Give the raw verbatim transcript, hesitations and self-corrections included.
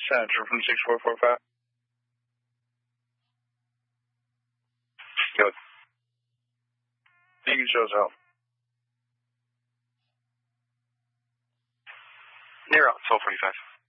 Center from six four four five. Good. You can show us help. Near out, twelve forty-five.